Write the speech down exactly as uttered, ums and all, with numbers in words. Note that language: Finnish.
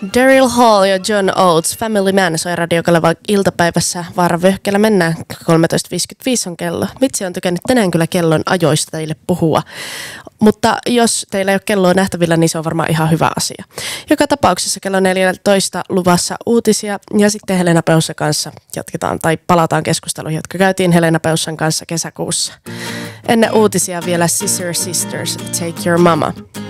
Daryl Hall ja John Oates, Family Man, soi Radiokaleva iltapäivässä. Vaaravöhkeellä mennään, kolmetoista viisikymmentäviisi on kello. Vitsi, on tykännyt tänään kyllä kellon ajoista teille puhua. Mutta jos teillä ei ole kelloa nähtävillä, niin se on varmaan ihan hyvä asia. Joka tapauksessa kello neljätoista luvassa uutisia ja sitten Helena Peussan kanssa jatketaan tai palataan keskusteluun, jotka käytiin Helena Peussan kanssa kesäkuussa. Ennen uutisia vielä Scissor Sisters, Take Your Mama.